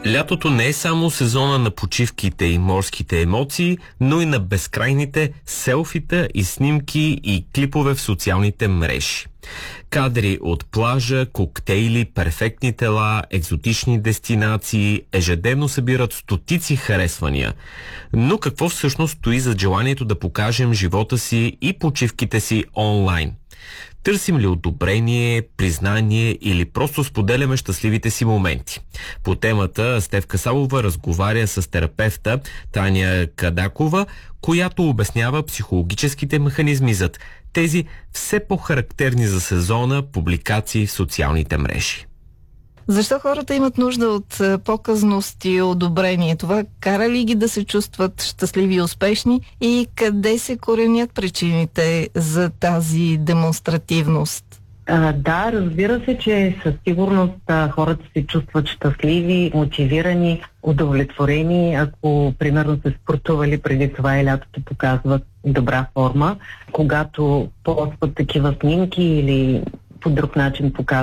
Лятото не е само сезона на почивките и морските емоции, но и на безкрайните селфита и снимки и клипове в социалните мрежи. Кадри от плажа, коктейли, перфектни тела, екзотични дестинации ежедневно събират стотици харесвания. Но какво всъщност стои зад желанието да покажем живота си и почивките си онлайн? Търсим ли одобрение, признание или просто споделяме щастливите си моменти? По темата Стефка Савова разговаря с терапевта Таня Кадакова, която обяснява психологическите механизми зад тези все по-характерни за сезона публикации в социалните мрежи. Защо хората имат нужда от показност и одобрение? Това кара ли ги да се чувстват щастливи и успешни? И къде се коренят причините за тази демонстративност? Да, разбира се, че със сигурност хората се чувстват щастливи, мотивирани, удовлетворени, ако примерно се спортували преди това и лятото показват добра форма. Когато постват такива снимки или по друг начин показват